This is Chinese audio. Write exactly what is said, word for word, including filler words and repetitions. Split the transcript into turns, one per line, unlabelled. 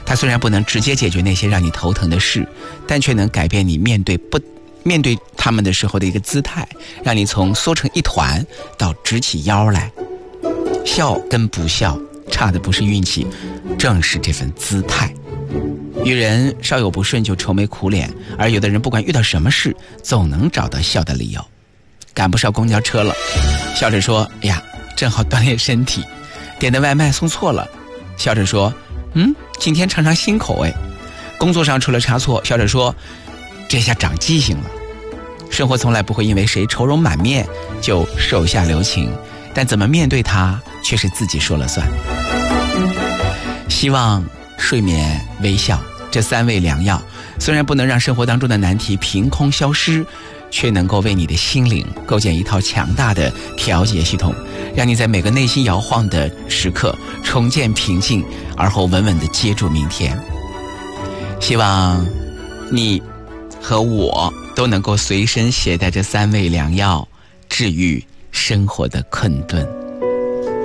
它虽然不能直接解决那些让你头疼的事，但却能改变你面对不面对他们的时候的一个姿态，让你从缩成一团到直起腰来。笑跟不笑差的不是运气，正是这份姿态。与人稍有不顺就愁眉苦脸，而有的人不管遇到什么事总能找到笑的理由。赶不上公交车了，笑着说呀，正好锻炼身体。点的外卖送错了，笑着说嗯，今天尝尝新口味。工作上出了差错，笑着说这下长记性了。生活从来不会因为谁愁容满面就手下留情，但怎么面对它却是自己说了算。希望、睡眠、微笑这三味良药，虽然不能让生活当中的难题凭空消失，却能够为你的心灵构建一套强大的调节系统，让你在每个内心摇晃的时刻重建平静，而后稳稳地接住明天。希望你和我都能够随身携带这三味良药，治愈生活的困顿。